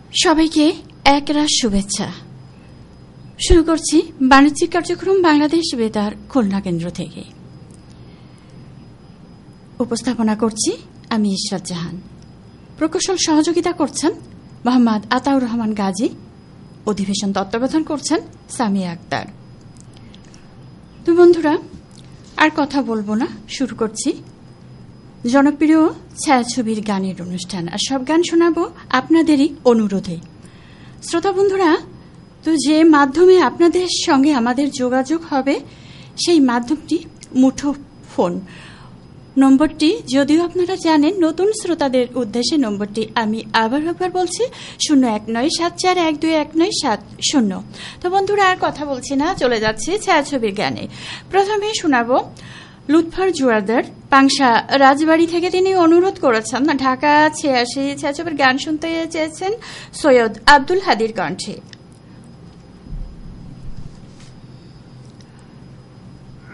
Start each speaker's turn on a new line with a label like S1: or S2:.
S1: সবাইকে একরাশ শুভেচ্ছা। শুরু করছি বাণিজ্যিক কার্যক্রম বাংলাদেশ বেতার খুলনা কেন্দ্র থেকে। উপস্থাপনা করছি আমি ইশরাত জাহান। প্রকৌশল সহযোগিতা করছেন মোহাম্মদ আতাউর রহমান গাজী। অধিবেশন তত্ত্বাবধান করছেন সামিয়া আক্তার। তো বন্ধুরা, আর কথা বলবো না, শুরু করছি জনপ্রিয় ছায়াছবির গানের অনুষ্ঠান। আর সব গান শোনাবো আপনাদেরই অনুরোধে। শ্রোতা বন্ধুরা, তো যে মাধ্যমে আপনাদের সঙ্গে আমাদের যোগাযোগ হবে সেই মাধ্যমটি মুঠো ফোন নম্বরটি, যদিও আপনারা জানেন, নতুন শ্রোতাদের উদ্দেশ্যে নম্বরটি আমি আবার বলছি 0197412197 তো বন্ধুরা, আর কথা বলছি না, চলে যাচ্ছি ছায়াছবির গানে। প্রথমে শোনাবো লুৎফর জুয়ারদার, পাংশা রাজবাড়ি থেকে। তিনি অনুরোধ করেছেন ঢাকা 86 ছায়াছবির গান শুনতে চেয়েছেন সৈয়দ আব্দুল হাদির কণ্ঠে।